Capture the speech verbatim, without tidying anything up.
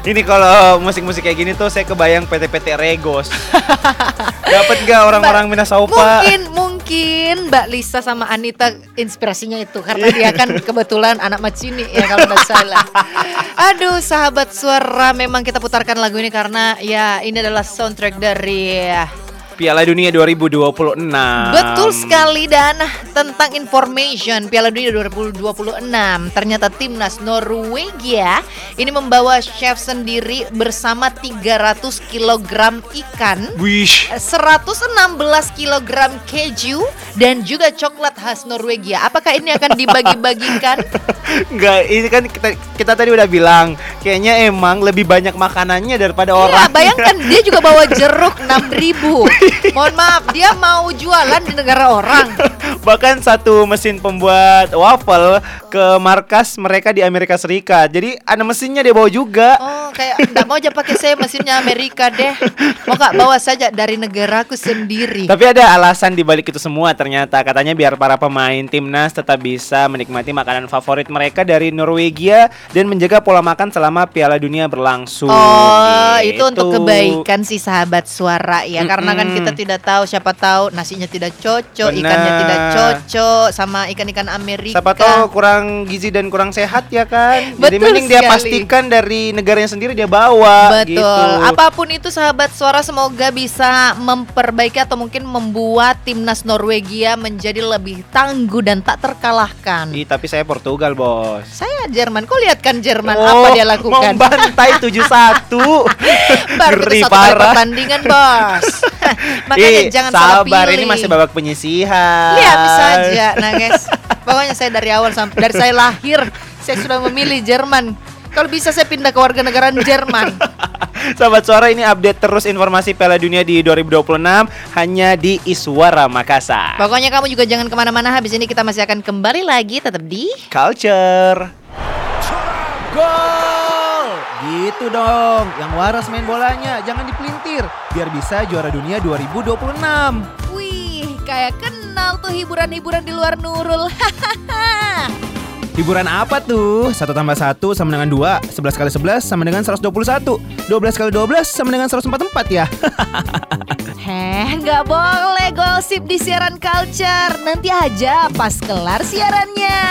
Ini kalau musik-musik kayak gini tuh saya kebayang P T P T Regos. Dapat nggak orang-orang Minasaupa? Mungkin mungkin Mbak Lisa sama Anita inspirasinya itu karena dia kan kebetulan anak Macini ya kalau nggak salah. Aduh sahabat suara, memang kita putarkan lagu ini karena ya ini adalah soundtrack dari Piala Dunia dua ribu dua puluh enam. Betul sekali, dan tentang information Piala Dunia dua ribu dua puluh enam, ternyata timnas Norwegia ini membawa chef sendiri bersama tiga ratus kilogram ikan, Wish. seratus enam belas kilogram keju, dan juga coklat khas Norwegia. Apakah ini akan dibagi-bagikan? Enggak, ini kan kita, kita tadi udah bilang kayaknya emang lebih banyak makanannya daripada Ya, orang. bayangkan dia juga bawa jeruk enam ribu. Mohon maaf, dia mau jualan di negara orang. Bahkan satu mesin pembuat waffle ke markas mereka di Amerika Serikat. Jadi ada mesinnya dia bawa juga. Oh, kayak enggak mau aja pakai saya mesinnya Amerika deh. Mau Kak bawa saja dari negaraku sendiri. Tapi ada alasan di balik itu semua ternyata. Katanya biar para pemain timnas tetap bisa menikmati makanan favorit mereka dari Norwegia dan menjaga pola makan selama Piala Dunia berlangsung. Oh, Gitu. itu untuk kebaikan si sahabat suara ya. Mm-mm. Karena kan kita tidak tahu, siapa tahu nasinya tidak cocok, Benar. ikannya tidak cocok sama ikan-ikan Amerika. Siapa tahu kurang gizi dan kurang sehat ya kan. Jadi Betul mending dia sekali. pastikan dari negaranya sendiri dia bawa. Betul. Gitu. Apapun itu sahabat suara, semoga bisa memperbaiki atau mungkin membuat timnas Norwegia menjadi lebih tangguh dan tak terkalahkan. Ih, tapi saya Portugal, Bos. Saya Jerman. Kau lihat kan Jerman Oh, apa dia lakukan? membantai tujuh satu. Baru Ngeri kita satu kali parah. pertandingan, Bos. Makanya Ih, jangan salah sabar, pilih. ini masih babak penyisihan. Lihat saja, nah guys. Pokoknya saya dari awal sampai dari saya lahir saya sudah memilih Jerman. Kalau bisa saya pindah ke warga negara Jerman. Sahabat suara, ini update terus informasi Piala Dunia di dua ribu dua puluh enam hanya di Iswara Makassar. Pokoknya kamu juga jangan kemana-mana. Habis ini kita masih akan kembali lagi tetap di Culture. Gol! Gitu dong, yang waras main bolanya, jangan dipelintir, biar bisa juara dunia dua ribu dua puluh enam. Wih, kayak kenal tuh hiburan-hiburan di luar Nurul. Hiburan apa tuh? Satu tambah satu sama dengan dua, sebelas kali sebelas sama dengan seratus dua puluh satu, dua belas kali dua belas sama dengan seratus empat puluh empat ya. Heh, nggak boleh gosip di siaran Culture. Nanti aja pas kelar siarannya.